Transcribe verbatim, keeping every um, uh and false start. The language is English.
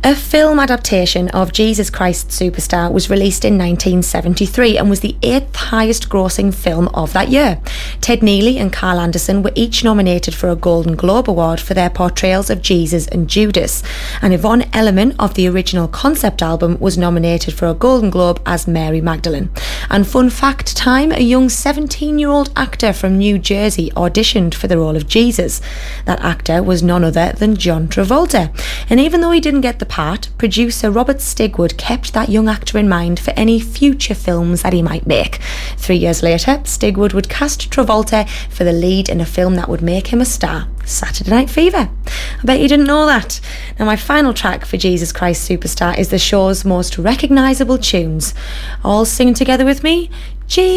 A film adaptation of Jesus Christ Superstar was released in nineteen seventy-three and was the eighth highest grossing film of that year. Ted Neely and Carl Anderson were each nominated for a Golden Globe Award for their portrayals of Jesus and Judas, and Yvonne Elliman of the original concept album was nominated for a Golden Globe as Mary Magdalene. And fun fact time, a young seventeen-year-old actor from New Jersey auditioned for the role of Jesus. That actor was none other than John Travolta, and even though he didn't get the part, producer Robert Stigwood kept that young actor in mind for any future films that he might make. Three years later, Stigwood would cast Travolta for the lead in a film that would make him a star, Saturday Night Fever. I bet you didn't know that. Now, my final track for Jesus Christ Superstar is the show's most recognisable tunes. All sing together with me. Jesus